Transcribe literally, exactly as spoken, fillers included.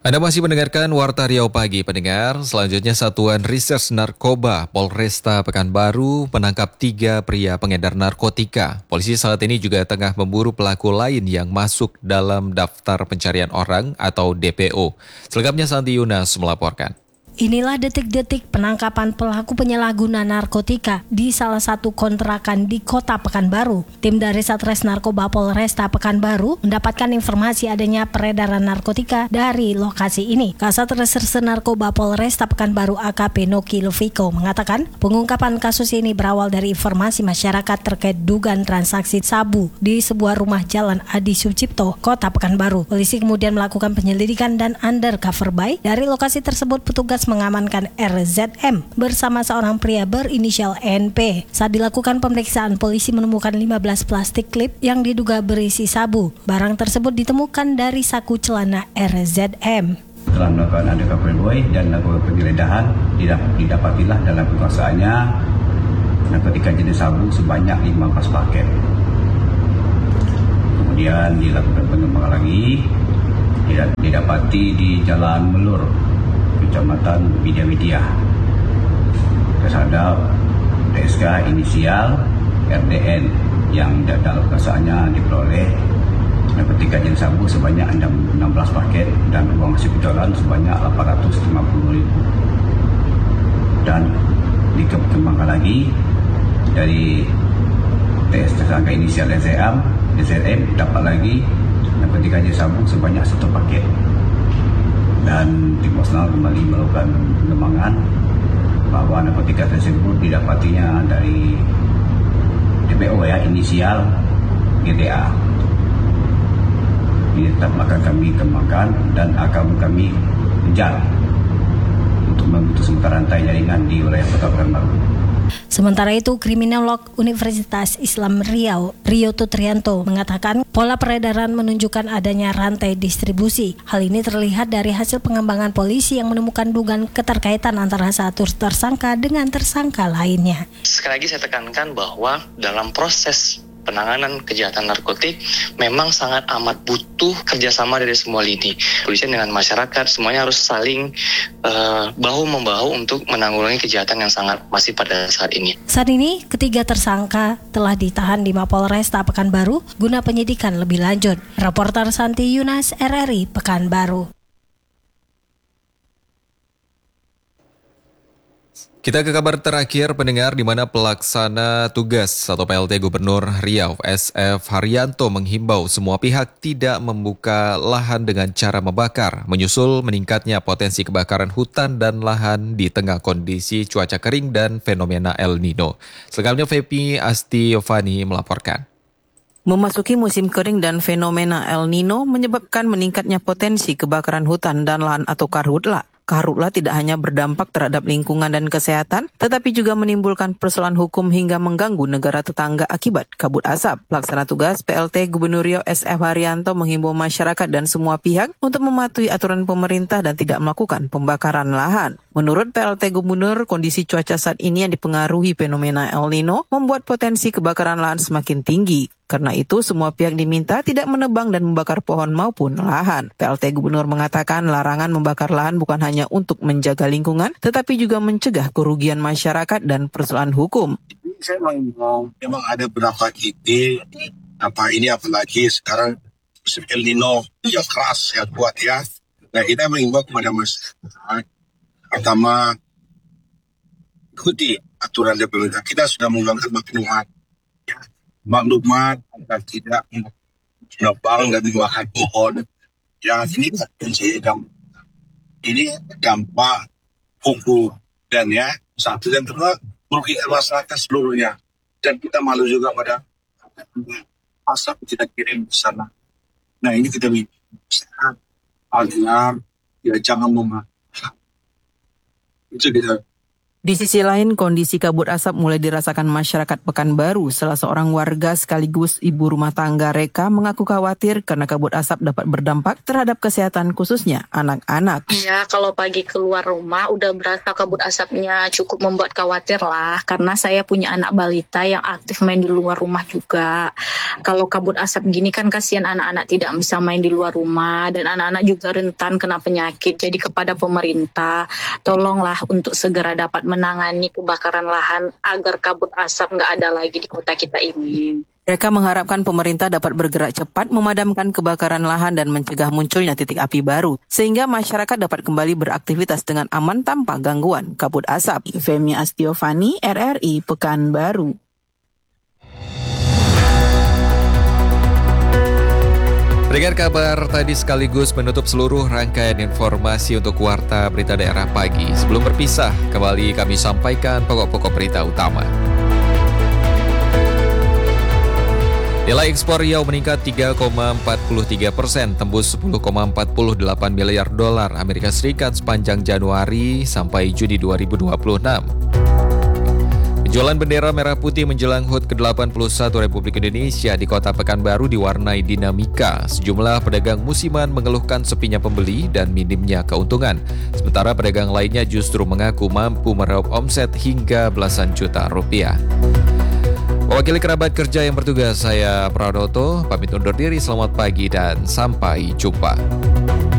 Anda masih mendengarkan Warta Riau Pagi, pendengar. Selanjutnya Satuan Reserse Narkoba Polresta Pekanbaru menangkap tiga pria pengedar narkotika. Polisi saat ini juga tengah memburu pelaku lain yang masuk dalam daftar pencarian orang atau D P O. Selengkapnya Santi Yunas melaporkan. Inilah detik-detik penangkapan pelaku penyalahguna narkotika di salah satu kontrakan di Kota Pekanbaru. Tim dari Satres Narkoba Polresta Pekanbaru mendapatkan informasi adanya peredaran narkotika dari lokasi ini. Kasat Reserse Narkoba Polresta Pekanbaru A K P Noki Lufiko mengatakan pengungkapan kasus ini berawal dari informasi masyarakat terkait dugaan transaksi sabu di sebuah rumah jalan Adi Sucipto, Kota Pekanbaru. Polisi kemudian melakukan penyelidikan dan undercover buy. Dari lokasi tersebut petugas mengamankan R Z M bersama seorang pria berinisial N P. Saat dilakukan pemeriksaan, polisi menemukan lima belas plastik klip yang diduga berisi sabu. Barang tersebut ditemukan dari saku celana R Z M. Setelah melakukan undercover boy dan melakukan penggeledahan, didapatilah dalam penguasaannya narkotika jenis sabu sebanyak lima belas paket. Kemudian dilakukan pengembangan lagi, didapati di Jalan Melur, Kecamatan Widya Widya, terhadap T S K inisial R D N yang dalam kesaannya diperoleh narkotika jenis sabu sebanyak enam belas paket dan uang hasil penjualan sebanyak delapan ratus lima puluh ribu. Dan dikembangkan lagi dari T S tersangka inisial R Z M, R Z M dapat lagi narkotika jenis sabu sebanyak satu paket. Dan tim Posnal kembali melakukan pengembangan bahwa narkotika tersebut didapatinya dari D P O ya, inisial G T A. Ini tetap akan kami kembangkan dan akan kami kejar untuk memutus sementara rantai jaringan di wilayah Kota Pekanbaru. Sementara itu, kriminolog Universitas Islam Riau, Riyoto Trianto, mengatakan pola peredaran menunjukkan adanya rantai distribusi. Hal ini terlihat dari hasil pengembangan polisi yang menemukan dugaan keterkaitan antara satu tersangka dengan tersangka lainnya. Sekali lagi saya tekankan bahwa dalam proses penanganan kejahatan narkotik memang sangat amat butuh kerjasama dari semua lini. Polisi dengan masyarakat semuanya harus saling uh, bahu-membahu untuk menanggulangi kejahatan yang sangat masif pada saat ini. Saat ini ketiga tersangka telah ditahan di Mapolresta Pekanbaru guna penyidikan lebih lanjut. Reporter Santi Yunas, R R I Pekanbaru. Kita ke kabar terakhir, pendengar, di mana pelaksana tugas atau P L T Gubernur Riau S F Haryanto menghimbau semua pihak tidak membuka lahan dengan cara membakar, menyusul meningkatnya potensi kebakaran hutan dan lahan di tengah kondisi cuaca kering dan fenomena El Nino. Selengkapnya Fepi Astiovani melaporkan. Memasuki musim kering dan fenomena El Nino menyebabkan meningkatnya potensi kebakaran hutan dan lahan atau karhutla. Karhutla tidak hanya berdampak terhadap lingkungan dan kesehatan, tetapi juga menimbulkan persoalan hukum hingga mengganggu negara tetangga akibat kabut asap. Pelaksana tugas P L T Gubernur Riau S F Haryanto menghimbau masyarakat dan semua pihak untuk mematuhi aturan pemerintah dan tidak melakukan pembakaran lahan. Menurut P L T Gubernur, kondisi cuaca saat ini yang dipengaruhi fenomena El Nino membuat potensi kebakaran lahan semakin tinggi. Karena itu, semua pihak diminta tidak menebang dan membakar pohon maupun lahan. P L T Gubernur mengatakan larangan membakar lahan bukan hanya untuk menjaga lingkungan, tetapi juga mencegah kerugian masyarakat dan persoalan hukum. Saya memang, memang ada beberapa ide, apa ini apalagi sekarang musim El Nino yang keras, yang kuat ya. Nah, kita mengimbau kepada masyarakat, pertama, ikuti aturan dari pemerintah. Kita sudah mengeluarkan maklumat. Maklumat agar tidak menebang dan membakar pohon. Ya, ini ini dampak hukum dan ya satu dan kedua merugikan masyarakat seluruhnya. Dan kita malu juga pada asap kita kirim ke sana. Nah, ini kita minta agar ya jangan membakar. Itu kita Di sisi lain, kondisi kabut asap mulai dirasakan masyarakat Pekanbaru. Salah seorang warga sekaligus ibu rumah tangga Reka mengaku khawatir karena kabut asap dapat berdampak terhadap kesehatan khususnya anak-anak. Ya, kalau pagi keluar rumah udah berasa kabut asapnya cukup membuat khawatir lah. Karena saya punya anak balita yang aktif main di luar rumah juga. Kalau kabut asap gini kan kasihan anak-anak tidak bisa main di luar rumah. Dan anak-anak juga rentan kena penyakit. Jadi kepada pemerintah, tolonglah untuk segera dapat menangani kebakaran lahan agar kabut asap nggak ada lagi di kota kita ini. Mereka mengharapkan pemerintah dapat bergerak cepat memadamkan kebakaran lahan dan mencegah munculnya titik api baru, sehingga masyarakat dapat kembali beraktivitas dengan aman tanpa gangguan kabut asap. Femi Astiovani, R R I, Pekanbaru. Dengar kabar tadi sekaligus menutup seluruh rangkaian informasi untuk Warta Berita Daerah Pagi. Sebelum berpisah, kembali kami sampaikan pokok-pokok berita utama. Nilai ekspor Riau meningkat tiga koma empat puluh tiga persen, tembus sepuluh koma empat puluh delapan miliar dolar Amerika Serikat sepanjang Januari sampai Juni dua ribu dua puluh enam. Penjualan bendera merah putih menjelang H U T ke delapan puluh satu Republik Indonesia di Kota Pekanbaru diwarnai dinamika. Sejumlah pedagang musiman mengeluhkan sepinya pembeli dan minimnya keuntungan. Sementara pedagang lainnya justru mengaku mampu meraup omset hingga belasan juta rupiah. Mewakili kerabat kerja yang bertugas, saya Pranoto, pamit undur diri, selamat pagi dan sampai jumpa.